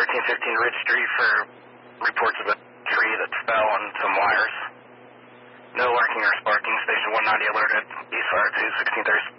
1315 Ridge Street for reports of a tree that fell on some wires. No lurking or sparking. Station 190 alerted. East Fire 2, 1630.